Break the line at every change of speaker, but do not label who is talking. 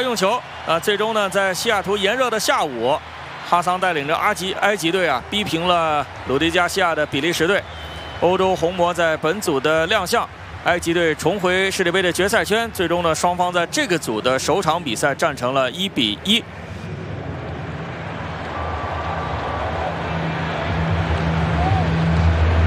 用球最终呢，在西雅图炎热的下午，哈桑带领着埃及队逼平了鲁迪加西亚的比利时队。欧洲红魔在本组的亮相，埃及队重回世界杯的决赛圈。最终呢，双方在这个组的首场比赛战成了1比1。